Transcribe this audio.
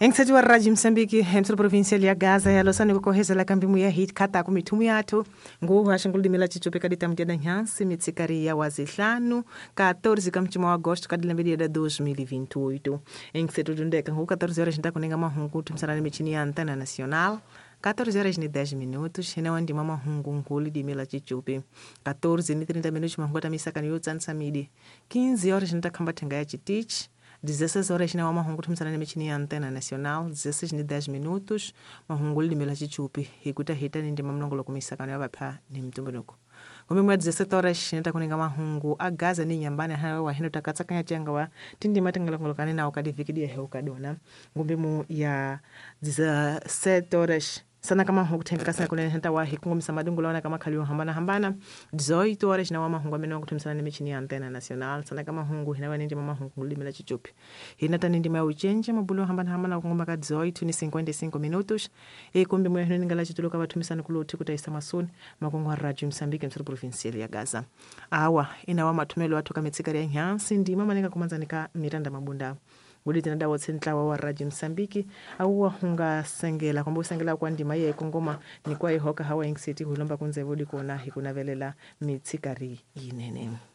Engsati wa Rádio Moçambique, hemsel provincial ya Gaza ya losani kukoheza la kambi muya hit kata kumitumu yatu nguhu hashangulu dimila chichope kadita mtiada nyansi mitsikari ya wazihlanu 14 kamchima wa agosto kadila mbili ya 2028. Engsati udundeka nguhu 14 horas nita kunenga mahungu tumsanani michini ya Antena Nacional 14 horas ni 10 minutos, hina wandi mama hungu nguli di mila chichupi. 14 ni 30 minutos mahungota misaka ni yotsansa midi. 15 horas nita kamba tenga ya chitich. 16 horas na mahungu tumsanani michini ya Antena Nacional. 16 ni 10 minutos mahunguli di mila chichupi. Hikuta hita ni ndima mnongolo kumisaka ni wabapa ni mtumbunuku. Kumbi mwa 17 horas nita kuninga mahungu agaza ni nyambani hawa wa hino takatsaka ya chenga wa tindi matengalongolokani na wakadi vikidi ya heukadona. Kumbi mu ya 17 horas sana kama hukutenga kasi na kule henta wa hikungu misamadungu lawana kama kaliwa hambana 18 horas na wama hungu ameno kutumsana ni michini ya Antena Nacional. Sana kama hungu hinawa nindi mama hungu limila chichupi hinata nindi maya uchenje mabulu hambana wakungu maka 18 ni 55 minutos kumbi mwa hino ningala chituluka watumisana kuluti kutaisa masuni makungu wa Rádio Moçambique msuru provincial ya Gaza awa inawa matumelo watu kametsikari ya nyansi ndi mama nika kumanza nika miranda mabunda Gudi tina dawo tsentla wa Rádio Moçambique au hunga sengela kwamba usengela kwa ndima ye kongoma ni kwa ihoka hawa engsiti hulomba kunze vudi kuona hikuna velela mitsikari inene.